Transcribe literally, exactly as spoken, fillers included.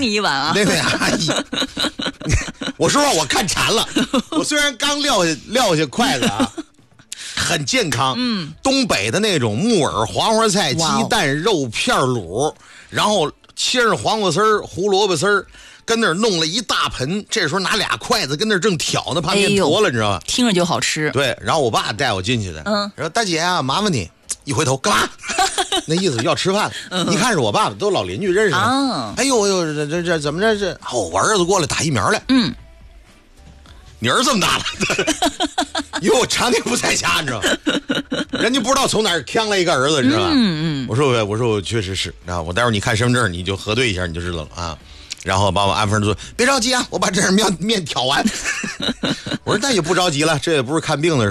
你一碗啊。 那位阿姨，我说话我看馋了，我虽然刚撂下撂下筷子啊。很健康，嗯，东北的那种木耳、黄花菜、鸡蛋、肉片、卤，然后切上黄瓜丝儿、胡萝卜丝儿，跟那儿弄了一大盆。这时候拿俩筷子跟那儿正挑呢，怕面坨了，你知道吗？ 听着就好吃。 对，然后我爸带我进去的，嗯，说大姐啊，麻烦你，一回头干嘛？那意思要吃饭。嗯、一看是我爸爸，都老邻居认识的。啊、哎呦哎呦，这这这怎么着这？哦，我儿子过来打疫苗来。嗯。你儿子这么大了，因为我常年不在家，你知道吗？人家不知道从哪儿抢来一个儿子，你知道吧？嗯嗯。我说我说我确实是啊，我待会儿你看身份证，你就核对一下，你就知道了啊。然后把我安分做，别着急啊，我把这面面挑完。我说那也不着急了，这也不是看病的。